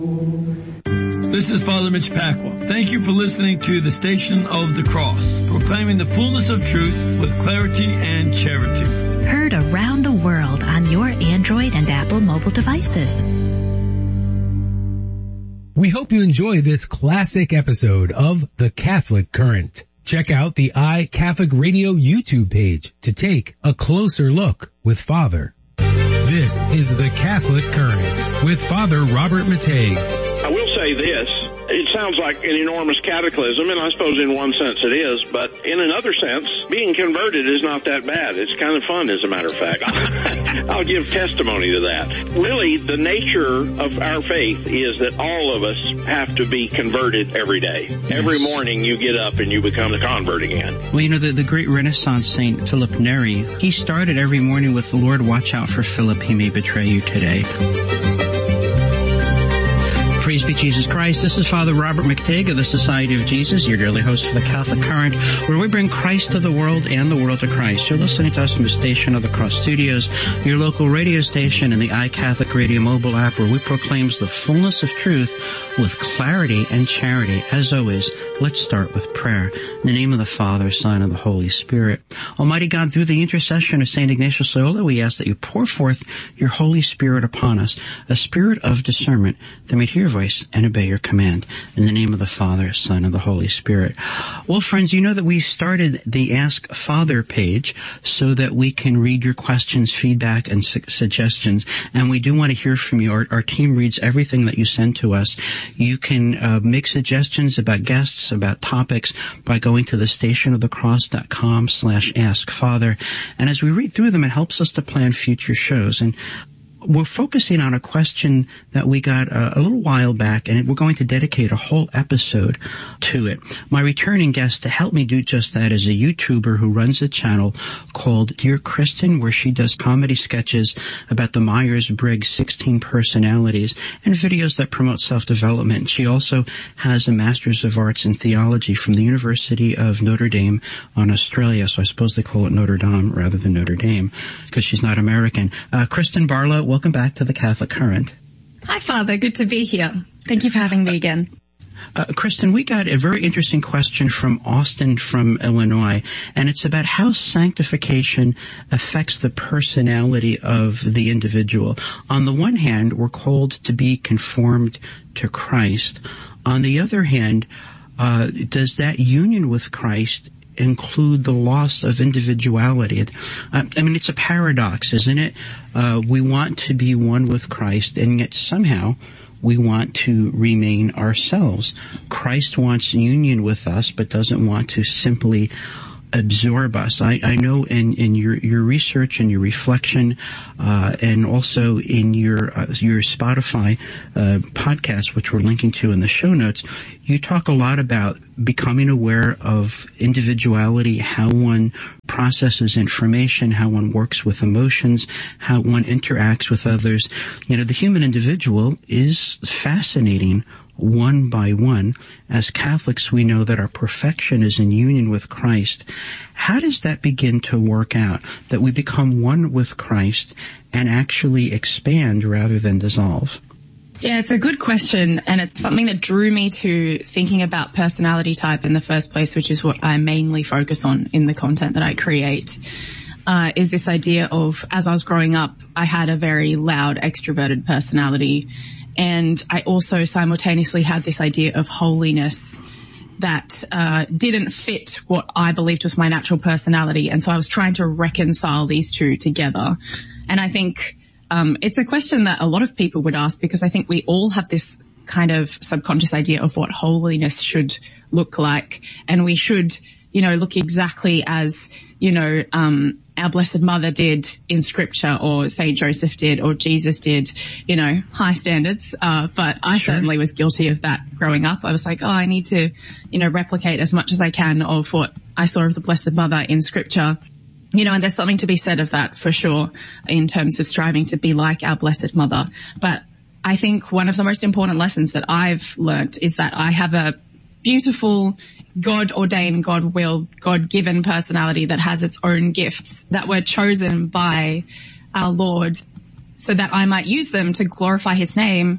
This is Father Mitch Pacwa. Thank you for listening to the Station of the Cross, proclaiming the fullness of truth with clarity and charity. Heard around the world on your Android and Apple mobile devices. We hope you enjoy this classic episode of The Catholic Current. Check out the iCatholic Radio YouTube page to take a closer look with Father. This is The Catholic Current with Father Robert Matei. I will say this. It sounds like an enormous cataclysm, and I suppose in one sense it is, but in another sense, being converted is not that bad. It's kind of fun, as a matter of fact. I'll give testimony to that. Really, the nature of our faith is that all of us have to be converted every day. Yes. Every morning you get up and you become a convert again. Well, you know, the great Renaissance saint Philip Neri, he started every morning with, "The Lord, watch out for Philip, he may betray you today." Praise be Jesus Christ. This is Father Robert McTigg of the Society of Jesus, your daily host for the Catholic Current, where we bring Christ to the world and the world to Christ. You're listening to us from the Station of the Cross Studios, your local radio station, and the iCatholic Radio mobile app, where we proclaim the fullness of truth with clarity and charity. As always, let's start with prayer. In the name of the Father, Son, and the Holy Spirit. Almighty God, through the intercession of St. Ignatius Loyola, we ask that you pour forth your Holy Spirit upon us, a spirit of discernment, that may hear your voice and obey your command. In the name of the Father, Son, and the Holy Spirit. Well, friends, you know that we started the Ask Father page so that we can read your questions, feedback, and suggestions, and we do want to hear from you. Our team reads everything that you send to us. You can make suggestions about guests, about topics, by going to thestationofthecross.com/askfather. And as we read through them, it helps us to plan future shows. And we're focusing on a question that we got a little while back, and we're going to dedicate a whole episode to it. My returning guest to help me do just that is a YouTuber who runs a channel called Dear Kristen, where she does comedy sketches about the Myers-Briggs 16 personalities and videos that promote self-development. She also has a Master's of Arts in Theology from the University of Notre Dame on Australia, so I suppose they call it Notre Dame rather than Notre Dame, because she's not American. Kristen Barlow, welcome back to the Catholic Current. Hi, Father. Good to be here. Thank you for having me again. Kristen, we got a very interesting question from Austin from Illinois, and it's about how sanctification affects the personality of the individual. On the one hand, we're called to be conformed to Christ. On the other hand, does that union with Christ include the loss of individuality? I mean, it's a paradox, isn't it? We want to be one with Christ, and yet somehow we want to remain ourselves. Christ wants union with us, but doesn't want to simply absorb us. I know in your research and your reflection, and also in your Spotify podcast, which we're linking to in the show notes, you talk a lot about becoming aware of individuality, how one processes information, how one works with emotions, how one interacts with others. You know, the human individual is fascinating one by one. As Catholics, we know that our perfection is in union with Christ. How does that begin to work out, that we become one with Christ and actually expand rather than dissolve? Yeah, it's a good question, and it's something that drew me to thinking about personality type in the first place, which is what I mainly focus on in the content that I create, is this idea of, as I was growing up, I had a very loud, extroverted personality, and I also simultaneously had this idea of holiness that didn't fit what I believed was my natural personality, and so I was trying to reconcile these two together. And I think it's a question that a lot of people would ask, because I think we all have this kind of subconscious idea of what holiness should look like, and we should, you know, look exactly as, you know, our Blessed Mother did in Scripture, or Saint Joseph did, or Jesus did, you know, high standards. But I certainly was guilty of that growing up. I was like, oh, I need to, you know, replicate as much as I can of what I saw of the Blessed Mother in Scripture. You know, and there's something to be said of that for sure in terms of striving to be like our Blessed Mother. But I think one of the most important lessons that I've learnt is that I have a beautiful, God-ordained, God-willed, God-given personality that has its own gifts that were chosen by our Lord so that I might use them to glorify His name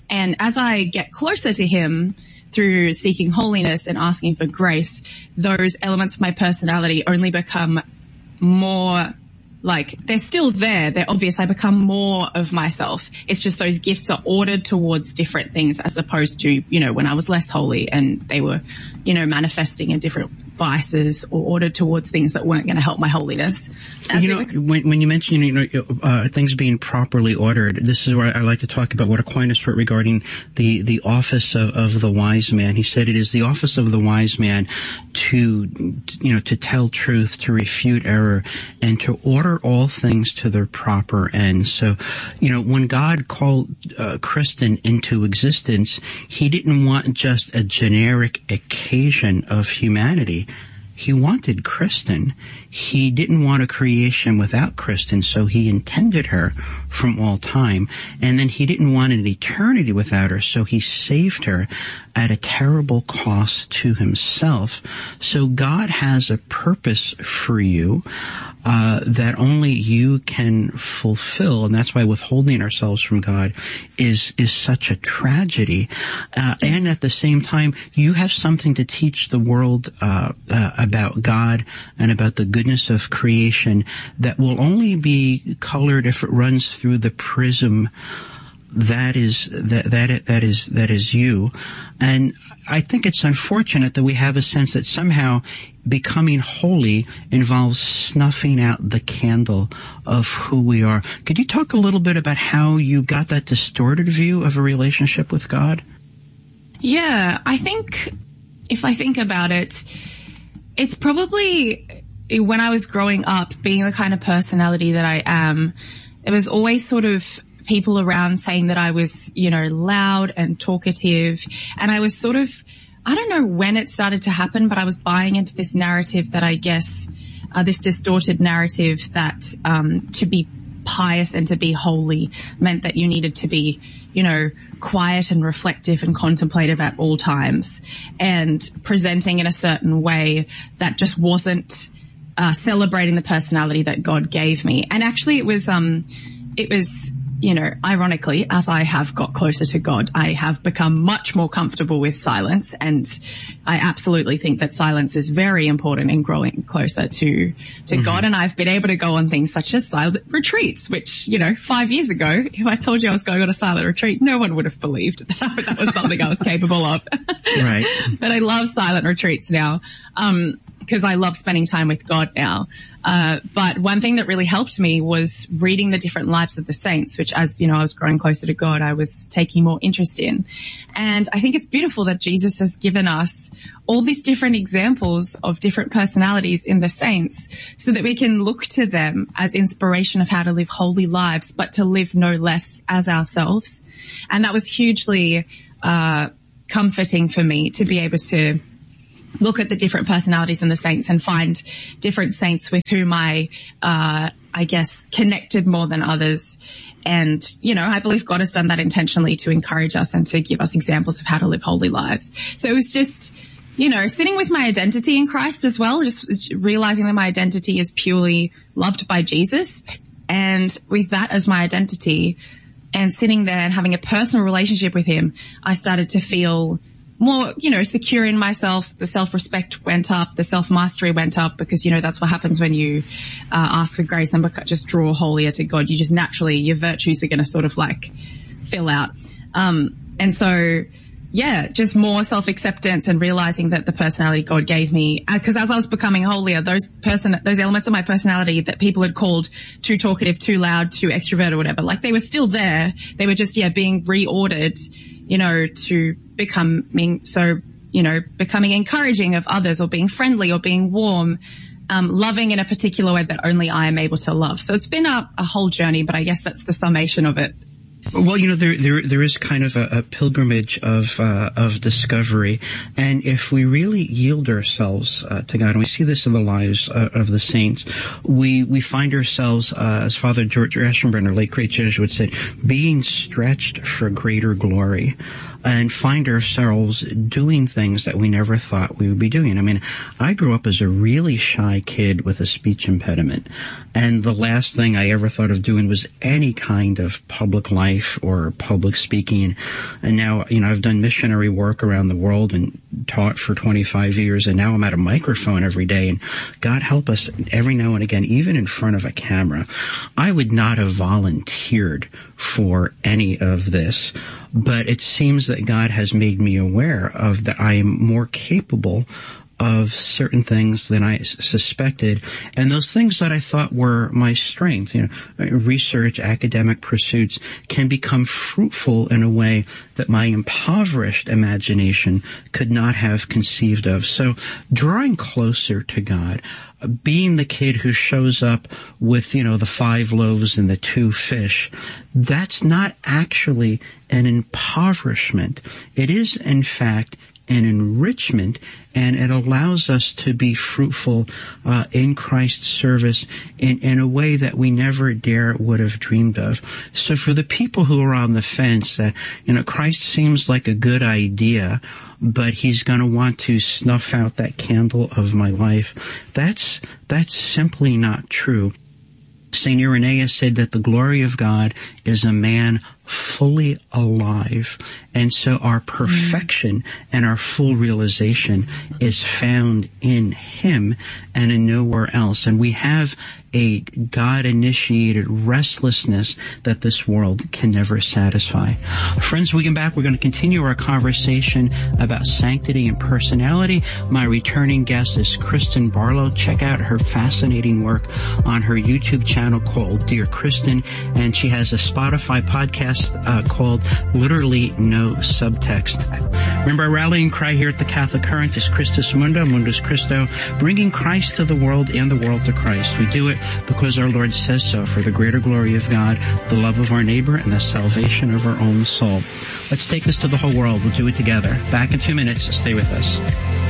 And as I get closer to him through seeking holiness and asking for grace, those elements of my personality only become more like, they're still there. They're obvious. I become more of myself. It's just those gifts are ordered towards different things as opposed to, when I was less holy and they were, manifesting in different vices or ordered towards things that weren't going to help my holiness. When you mention, things being properly ordered, this is where I like to talk about what Aquinas wrote regarding the office of the wise man. He said it is the office of the wise man to tell truth, to refute error, and to order all things to their proper end. So, when God called Kristen into existence, he didn't want just a generic occasion of humanity. He wanted Kristen. He didn't want a creation without Kristen, so he intended her from all time. And then he didn't want an eternity without her, so he saved her at a terrible cost to himself. So God has a purpose for you that only you can fulfill, and that's why withholding ourselves from God is such a tragedy. And at the same time, you have something to teach the world about God and about the goodness of creation that will only be colored if it runs through the prism that is you. And I think it's unfortunate that we have a sense that somehow becoming holy involves snuffing out the candle of who we are. Could you talk a little bit about how you got that distorted view of a relationship with God? Yeah, I think if I think about it, it's probably when I was growing up, being the kind of personality that I am, there was always sort of people around saying that I was, loud and talkative. And I was sort of, I don't know when it started to happen, but I was buying into this narrative that I guess, this distorted narrative that, to be pious and to be holy meant that you needed to be, quiet and reflective and contemplative at all times and presenting in a certain way that just wasn't, celebrating the personality that God gave me. And actually it was, ironically, as I have got closer to God, I have become much more comfortable with silence. And I absolutely think that silence is very important in growing closer to God. And I've been able to go on things such as silent retreats, which, 5 years ago, if I told you I was going on a silent retreat, no one would have believed that was something I was capable of. Right. But I love silent retreats now. Because I love spending time with God now. But one thing that really helped me was reading the different lives of the saints, which as, I was growing closer to God, I was taking more interest in. And I think it's beautiful that Jesus has given us all these different examples of different personalities in the saints so that we can look to them as inspiration of how to live holy lives, but to live no less as ourselves. And that was hugely, comforting for me to be able to look at the different personalities in the saints and find different saints with whom I guess, connected more than others. And, I believe God has done that intentionally to encourage us and to give us examples of how to live holy lives. So it was just, sitting with my identity in Christ as well, just realizing that my identity is purely loved by Jesus. And with that as my identity and sitting there and having a personal relationship with him, I started to feel more, secure in myself. The self-respect went up, the self-mastery went up because, that's what happens when you ask for grace and just draw holier to God. You just naturally, your virtues are going to sort of like fill out. And so, yeah, just more self-acceptance and realizing that the personality God gave me, because as I was becoming holier, those elements of my personality that people had called too talkative, too loud, too extrovert or whatever, like they were still there. They were just, being reordered, to becoming encouraging of others or being friendly or being warm, loving in a particular way that only I am able to love. So it's been a whole journey, but I guess that's the summation of it. Well, there is kind of a pilgrimage of discovery. And if we really yield ourselves to God, and we see this in the lives of the saints, we find ourselves, as Father George Aschenbrenner, late great Jesuit, said, being stretched for greater glory, and find ourselves doing things that we never thought we would be doing. I mean, I grew up as a really shy kid with a speech impediment, and the last thing I ever thought of doing was any kind of public life life or public speaking. And now, I've done missionary work around the world and taught for 25 years, and now I'm at a microphone every day, and God help us, every now and again, even in front of a camera. I would not have volunteered for any of this, but it seems that God has made me aware of that I am more capable of certain things than I suspected, and those things that I thought were my strength, research, academic pursuits, can become fruitful in a way that my impoverished imagination could not have conceived of. So drawing closer to God, being the kid who shows up with, the 5 loaves and the 2 fish, that's not actually an impoverishment. It is, in fact, an enrichment, and it allows us to be fruitful in Christ's service in a way that we never would have dreamed of. So for the people who are on the fence that, Christ seems like a good idea, but he's going to want to snuff out that candle of my life, that's simply not true. St. Irenaeus said that the glory of God is a man fully alive. And so our perfection and our full realization is found in him and in nowhere else. And we have a God-initiated restlessness that this world can never satisfy. Friends, when we come back, we're going to continue our conversation about sanctity and personality. My returning guest is Kristen Barlow. Check out her fascinating work on her YouTube channel called Dear Kristen, and she has a Spotify podcast called Literally No Subtext. Remember, our rallying cry here at the Catholic Current is Christus Mundo, Mundus Christo, bringing Christ to the world and the world to Christ. We do it because our Lord says so, for the greater glory of God, the love of our neighbor, and the salvation of our own soul. Let's take this to the whole world. We'll do it together. Back in 2 minutes. Stay with us.